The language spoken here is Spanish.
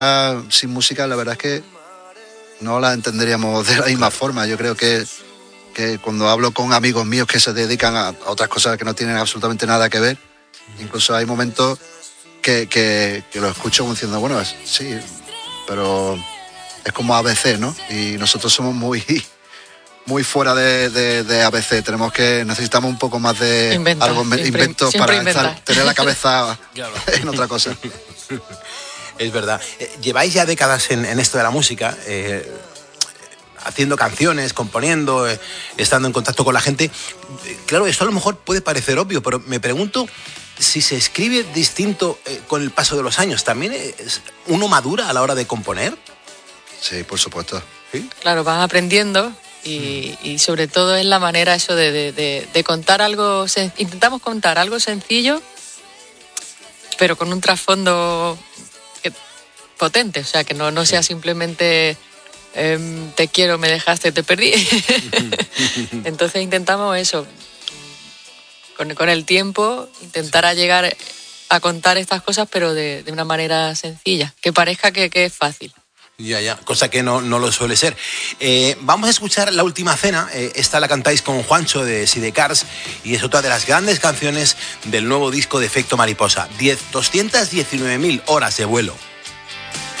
sin música, la verdad es que no la entenderíamos de la misma forma. Yo creo que cuando hablo con amigos míos que se dedican a otras cosas que no tienen absolutamente nada que ver, incluso hay momentos que lo escucho como diciendo, bueno, sí, pero es como ABC, ¿no? Y nosotros somos muy fuera de ABC. Necesitamos un poco más de inventos para tener la cabeza en otra cosa. Es verdad. Lleváis ya décadas en esto de la música, haciendo canciones, componiendo, estando en contacto con la gente. Claro, esto a lo mejor puede parecer obvio, pero me pregunto si se escribe distinto con el paso de los años. ¿También uno madura a la hora de componer? Sí, por supuesto. ¿Sí? Claro, vas aprendiendo y sobre todo es la manera eso de contar algo. Intentamos contar algo sencillo, pero con un trasfondo potente, o sea, que no sea simplemente te quiero, me dejaste, te perdí. Entonces intentamos eso, con el tiempo, intentar a llegar a contar estas cosas, pero de una manera sencilla, que parezca que es fácil. Ya, cosa que no lo suele ser. Vamos a escuchar La Última Cena. Esta la cantáis con Juancho de Sidecars y es otra de las grandes canciones del nuevo disco de Efecto Mariposa. 219.000 horas de vuelo.